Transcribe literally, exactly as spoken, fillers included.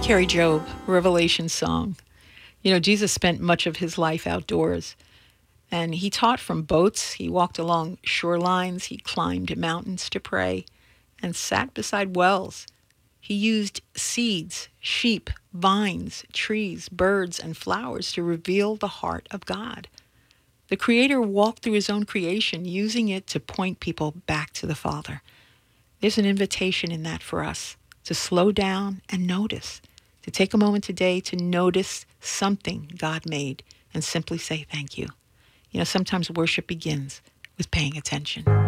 Carrie Job, Revelation song. You know, Jesus spent much of his life outdoors, and he taught from boats. He walked along shorelines. He climbed mountains to pray and sat beside wells. He used seeds, sheep, vines, trees, birds, and flowers to reveal the heart of God. The Creator walked through his own creation, using it to point people back to the Father. There's an invitation in that for us to slow down and notice, to take a moment today to notice something God made and simply say thank you. You know, sometimes worship begins with paying attention.